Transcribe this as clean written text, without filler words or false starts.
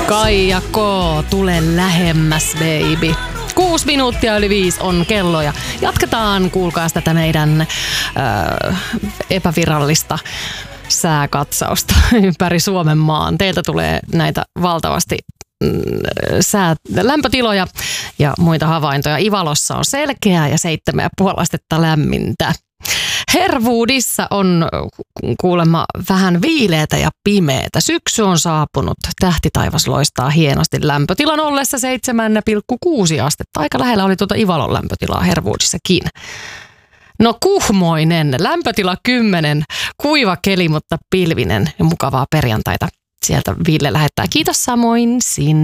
Kaija K, tule lähemmäs, baby. 6 minuuttia yli 5 on kello ja jatketaan, kuulkaas, tätä meidän epävirallista sääkatsausta ympäri Suomen maan. Teiltä tulee näitä valtavasti lämpötiloja ja muita havaintoja. Ivalossa on selkeää ja 7,5 astetta lämmintä. Herwoodissa on kuulemma vähän viileätä ja pimeätä. Syksy on saapunut. Tähtitaivas loistaa hienosti. Lämpötilan ollessa 7,6 astetta. Aika lähellä oli tuota Ivalon lämpötilaa Herwoodissakin. No Kuhmoinen, lämpötila 10, kuiva keli, mutta pilvinen ja mukavaa perjantaita. Sieltä Ville lähettää. Kiitos samoin sinne.